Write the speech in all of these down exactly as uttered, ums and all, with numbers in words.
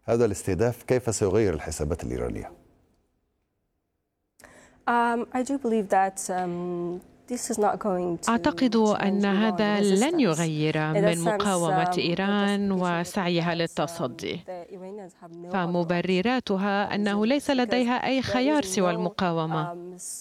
هذا الاستهداف كيف سيغير الحسابات الإيرانية؟ Um, I do believe that um, أعتقد أن هذا لن يغير من مقاومة إيران وسعيها للتصدي، فمبرراتها أنه ليس لديها أي خيار سوى المقاومة،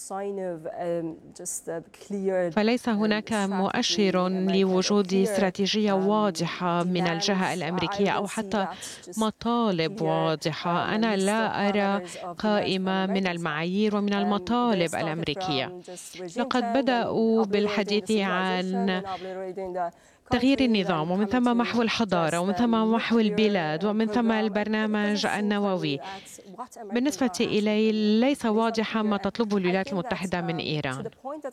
فليس هناك مؤشر لوجود استراتيجية واضحة من الجهة الأمريكية أو حتى مطالب واضحة. أنا لا أرى قائمة من المعايير ومن المطالب الأمريكية. لقد بدأ بالحديث عن تغيير النظام، ومن ثم محو الحضارة، ومن ثم محو البلاد، ومن ثم البرنامج النووي. بالنسبة إلي ليس واضحا ما تطلبه الولايات المتحدة من إيران.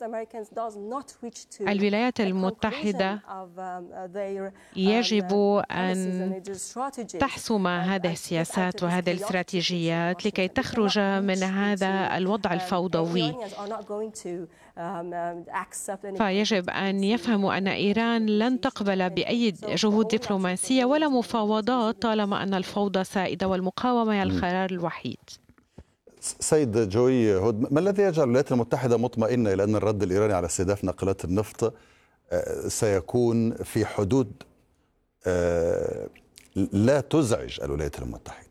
الولايات المتحدة يجب أن تحسم هذه السياسات وهذه الاستراتيجيات لكي تخرج من هذا الوضع الفوضوي، فيجب أن يفهموا أن إيران لن تقبل بأي جهود دبلوماسية ولا مفاوضات طالما أن الفوضى سائدة والمقاومة هي الخيار الوحيد. سيد جوي هود، ما الذي يجعل الولايات المتحدة مطمئنة إلى أن الرد الإيراني على استهداف ناقلات النفط سيكون في حدود لا تزعج الولايات المتحدة؟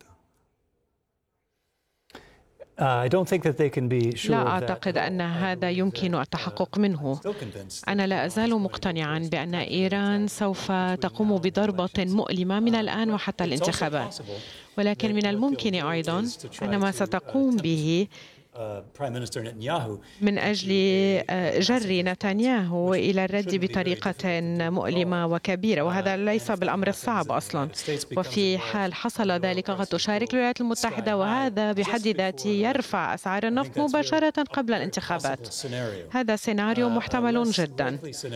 لا أعتقد أن هذا يمكن التحقق منه. أنا لا أزال مقتنعا بأن إيران سوف تقوم بضربة مؤلمة من الآن وحتى الانتخابات، ولكن من الممكن أيضا أن ما ستقوم به من أجل جر نتنياهو إلى الرد بطريقة مؤلمة وكبيرة، وهذا ليس بالأمر الصعب أصلا، وفي حال حصل ذلك قد تشارك الولايات المتحدة، وهذا بحد ذاته يرفع أسعار النفط مباشرة قبل الانتخابات. هذا سيناريو محتمل جدا.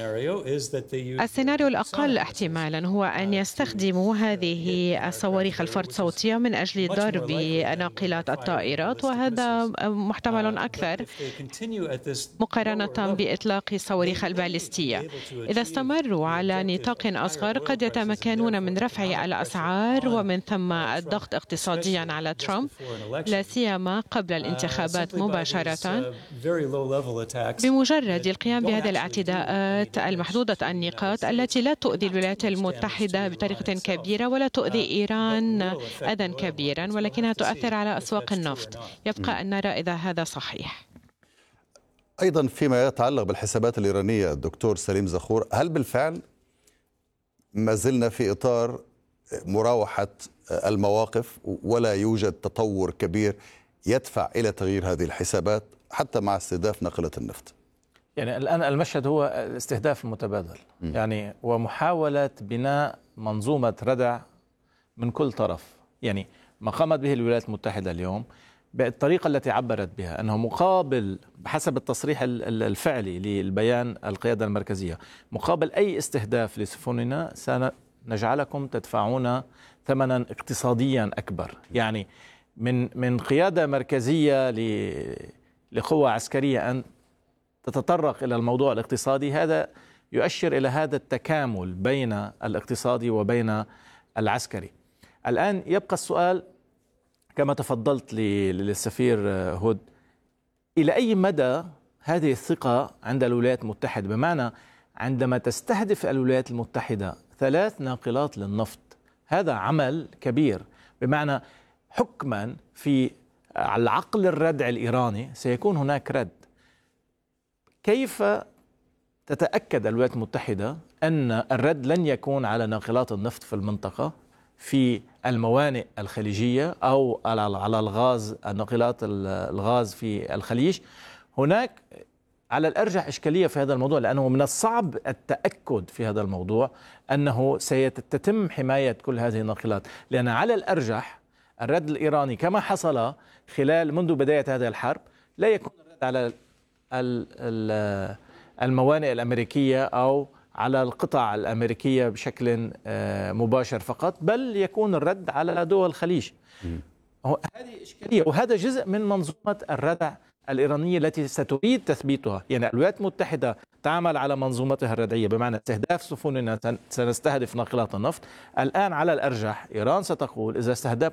السيناريو الأقل احتمالا هو أن يستخدموا هذه الصواريخ الفرد صوتية من أجل ضرب ناقلات الطائرات، وهذا محتمل أكثر مقارنة بإطلاق الصواريخ البالستية. إذا استمروا على نطاق أصغر قد يتمكنون من رفع الأسعار ومن ثم الضغط اقتصاديا على ترامب، لا سيما قبل الانتخابات مباشرة، بمجرد القيام بهذه الاعتداءات المحدودة النقاط التي لا تؤذي الولايات المتحدة بطريقة كبيرة ولا تؤذي إيران أذى كبيرا، ولكنها تؤثر على أسواق النفط. يبقى أن نرى إذا هذا صحيح. أيضا فيما يتعلق بالحسابات الإيرانية الدكتور سليم زخور، هل بالفعل ما زلنا في إطار مراوحة المواقف ولا يوجد تطور كبير يدفع إلى تغيير هذه الحسابات حتى مع استهداف ناقلة النفط؟ يعني الآن المشهد هو الاستهداف المتبادل، م. يعني ومحاولة بناء منظومة ردع من كل طرف. يعني ما قامت به الولايات المتحدة اليوم بالطريقة التي عبرت بها أنه مقابل، بحسب التصريح الفعلي للبيان القيادة المركزية، مقابل أي استهداف لسفننا سنجعلكم تدفعون ثمنا اقتصاديا أكبر. يعني من من قيادة مركزية لقوة عسكرية أن تتطرق إلى الموضوع الاقتصادي، هذا يؤشر إلى هذا التكامل بين الاقتصادي وبين العسكري. الآن يبقى السؤال كما تفضلت للسفير هود، إلى أي مدى هذه الثقة عند الولايات المتحدة؟ بمعنى عندما تستهدف الولايات المتحدة ثلاث ناقلات للنفط، هذا عمل كبير، بمعنى حكما في العقل الردع الإيراني سيكون هناك رد. كيف تتأكد الولايات المتحدة أن الرد لن يكون على ناقلات النفط في المنطقة، في الموانئ الخليجية أو على الغاز، ناقلات الغاز في الخليج؟ هناك على الأرجح إشكالية في هذا الموضوع، لأنه من الصعب التأكد في هذا الموضوع أنه سيتم حماية كل هذه الناقلات، لأن على الأرجح الرد الإيراني كما حصل خلال منذ بداية هذه الحرب لا يكون الرد على الموانئ الأمريكية أو على القطع الأمريكية بشكل مباشر فقط، بل يكون الرد على دول الخليج. هذه إشكالية، وهذا جزء من منظومة الردع الإيرانية التي ستريد تثبيتها. يعني الولايات المتحدة تعمل على منظومتها الردعية، بمعنى استهداف سفننا سنستهدف ناقلات النفط. الآن على الأرجح إيران ستقول إذا استهدف